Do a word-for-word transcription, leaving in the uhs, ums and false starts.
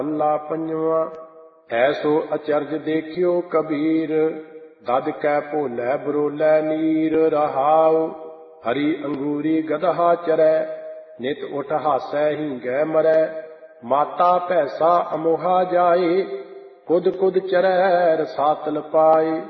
ਅੱਲਾ ਪੰਜਵਾਂ। ਐਸੋ ਅਚਰਜ ਦੇਖਿਓ ਕਬੀਰ, ਦਦ ਕੈ ਭੋਲੇ ਬਰੋਲੇ ਨੀਰ। ਰਹਾਉ ਹਰੀ ਅੰਗੂਰੀ ਗਦਹਾ ਚਰੈ, ਨਿਤ ਉਠ ਹਾਸੈ ਹੀਂਗੈ ਮਰੈ। ਮਾਤਾ ਭੈਸਾ ਅਮੋਹਾ ਜਾਏ, ਕੁਦ ਕੁਦ ਚਰੈ ਰਸਾਤਲ ਪਾਏ।